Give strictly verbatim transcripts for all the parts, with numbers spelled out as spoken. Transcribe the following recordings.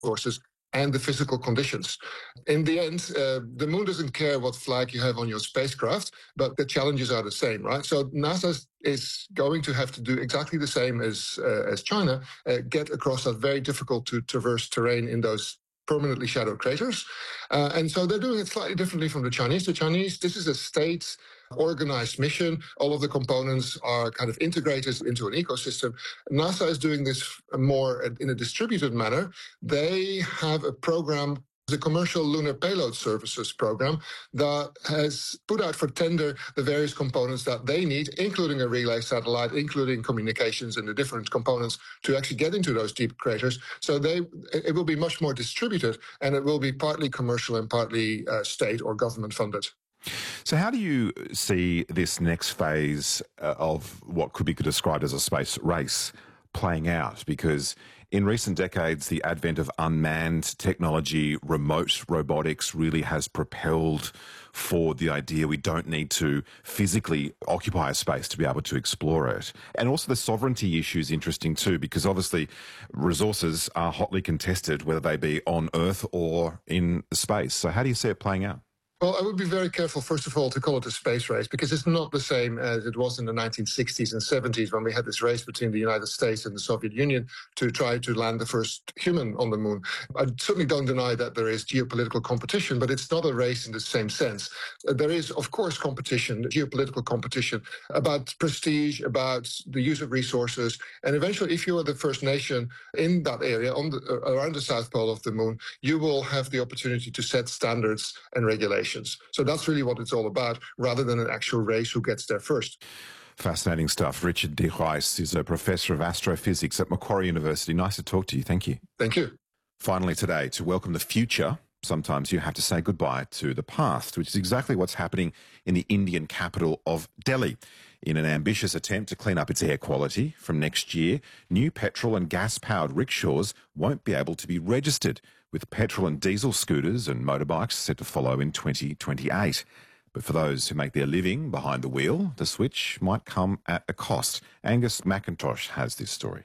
resources and the physical conditions. In the end, uh, the moon doesn't care what flag you have on your spacecraft, but the challenges are the same, right? So NASA is going to have to do exactly the same as uh, as China, uh, get across that very difficult to traverse terrain in those permanently shadowed craters. Uh, and so they're doing it slightly differently from the Chinese. The Chinese, this is a state organized mission. All of the components are kind of integrated into an ecosystem. NASA is doing this more in a distributed manner. They have a program, the Commercial Lunar Payload Services program, that has put out for tender the various components that they need, including a relay satellite, including communications and the different components to actually get into those deep craters. So they, it will be much more distributed, and it will be partly commercial and partly uh, state or government funded. So how do you see this next phase uh, of what could be described as a space race playing out? Because in recent decades, the advent of unmanned technology, remote robotics, really has propelled forward the idea we don't need to physically occupy a space to be able to explore it. And also the sovereignty issue is interesting too, because obviously resources are hotly contested, whether they be on Earth or in space. So how do you see it playing out? Well, I would be very careful, first of all, to call it a space race, because it's not the same as it was in the nineteen sixties and seventies when we had this race between the United States and the Soviet Union to try to land the first human on the moon. I certainly don't deny that there is geopolitical competition, but it's not a race in the same sense. There is, of course, competition, geopolitical competition about prestige, about the use of resources. And eventually, if you are the first nation in that area, on the, around the South Pole of the moon, you will have the opportunity to set standards and regulations. So that's really what it's all about, rather than an actual race who gets there first. Fascinating stuff. Richard de Rijs is a professor of astrophysics at Macquarie University. Nice to talk to you. Thank you. Thank you. Finally today, to welcome the future, sometimes you have to say goodbye to the past, which is exactly what's happening in the Indian capital of Delhi. In an ambitious attempt to clean up its air quality, from next year, new petrol and gas-powered rickshaws won't be able to be registered, with petrol and diesel scooters and motorbikes set to follow in twenty twenty-eight. But for those who make their living behind the wheel, the switch might come at a cost. Angus McIntosh has this story.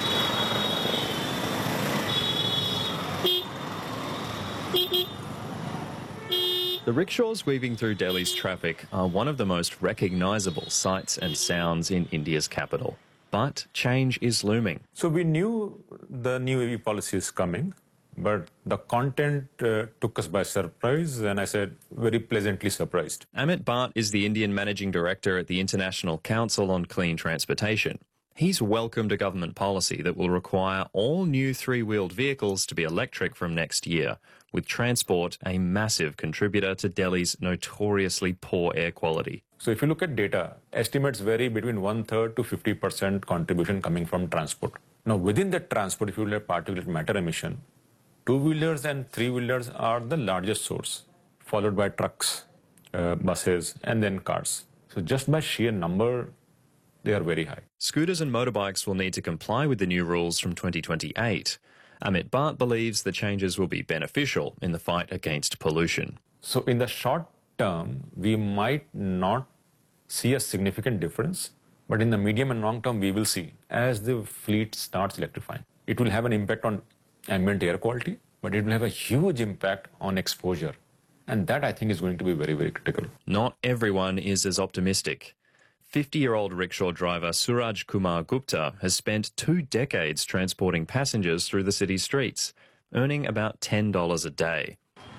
The rickshaws weaving through Delhi's traffic are one of the most recognisable sights and sounds in India's capital. But change is looming. So we knew the new E V policy is coming, but the content uh, took us by surprise, and I said, very pleasantly surprised. Amit Bhatt is the Indian Managing Director at the International Council on Clean Transportation. He's welcomed a government policy that will require all new three-wheeled vehicles to be electric from next year, with transport a massive contributor to Delhi's notoriously poor air quality. So if you look at data, estimates vary between one-third to fifty percent contribution coming from transport. Now, within that transport, if you look at particulate matter emission, two-wheelers and three-wheelers are the largest source, followed by trucks, uh, buses, and then cars. So just by sheer number, they are very high. Scooters and motorbikes will need to comply with the new rules from twenty twenty-eight. Amit Bhatt believes the changes will be beneficial in the fight against pollution. So in the short term, we might not see a significant difference, but in the medium and long term, we will see as the fleet starts electrifying. It will have an impact on ambient air quality, but it will have a huge impact on exposure. And that, I think, is going to be very, very critical. Not everyone is as optimistic. fifty-year-old rickshaw driver Suraj Kumar Gupta has spent two decades transporting passengers through the city's streets, earning about ten dollars a day.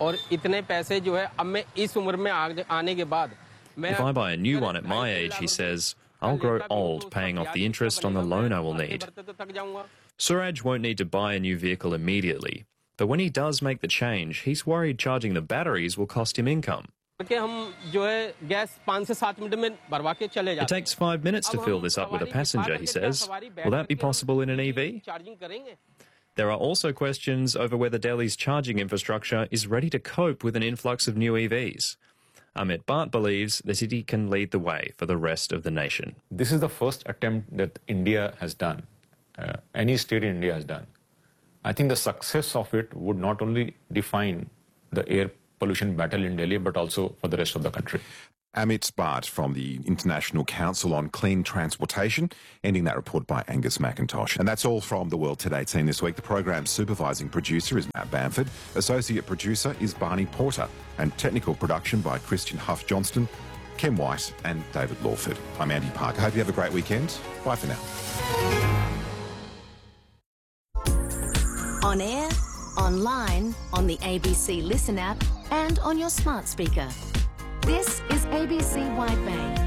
If I buy a new one at my age, he says, I'll grow old paying off the interest on the loan I will need. Suraj won't need to buy a new vehicle immediately, but when he does make the change, he's worried charging the batteries will cost him income. It takes five minutes to fill this up with a passenger, he says. Will that be possible in an E V? There are also questions over whether Delhi's charging infrastructure is ready to cope with an influx of new E Vs. Amit Bhatt believes the city can lead the way for the rest of the nation. This is the first attempt that India has done, uh, any state in India has done. I think the success of it would not only define the air pollution battle in Delhi, but also for the rest of the country. Amit Bhatt from the International Council on Clean Transportation, ending that report by Angus McIntosh. And that's all from The World Today team this week. The program's supervising producer is Matt Bamford, associate producer is Barney Porter, and technical production by Christian Huff Johnston, Ken White and David Lawford. I'm Andy Parker. Hope you have a great weekend. Bye for now. On air, online, on the A B C Listen app and on your smart speaker. This is A B C Wide Bay.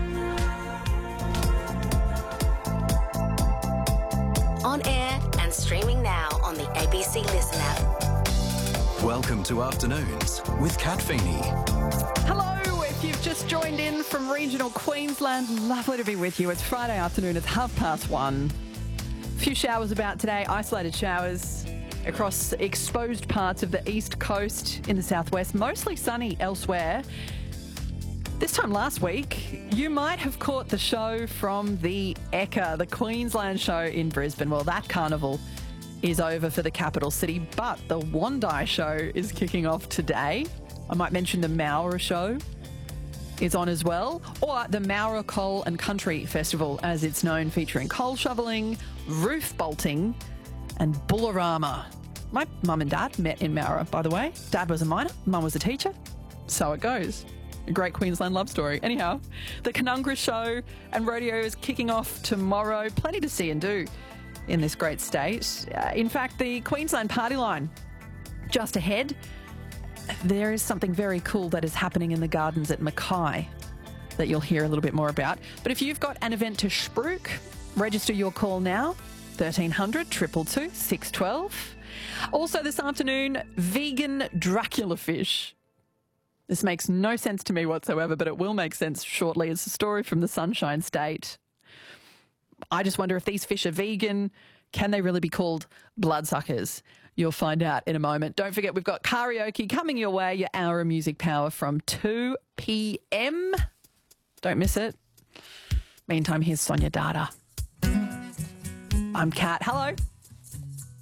On air and streaming now on the A B C Listen app. Welcome to Afternoons with Kat Feeney. Hello, if you've just joined in from regional Queensland, lovely to be with you. It's Friday afternoon, it's half past one. A few showers about today, isolated showers across exposed parts of the east coast in the southwest, mostly sunny elsewhere. This time last week, you might have caught the show from the Ekka, the Queensland show in Brisbane. Well, that carnival is over for the capital city, but the Wondai show is kicking off today. I might mention the Maura show is on as well, or the Maura Coal and Country Festival, as it's known, featuring coal shovelling, roof bolting, and Bullarama. My mum and dad met in Maura, by the way. Dad was a miner, mum was a teacher. So it goes. A great Queensland love story. Anyhow, the Canungra show and rodeo is kicking off tomorrow. Plenty to see and do in this great state. Uh, in fact, the Queensland party line just ahead. There is something very cool that is happening in the gardens at Mackay that you'll hear a little bit more about. But if you've got an event to spruik, register your call now. thirteen hundred, two two two, six one two. Also this afternoon, vegan Dracula fish. This makes no sense to me whatsoever, but it will make sense shortly. It's a story from the Sunshine State. I just wonder if these fish are vegan. Can they really be called bloodsuckers? You'll find out in a moment. Don't forget, we've got karaoke coming your way, your hour of music power from two p.m. Don't miss it. Meantime, here's Sonia Data. I'm Kat. Hello.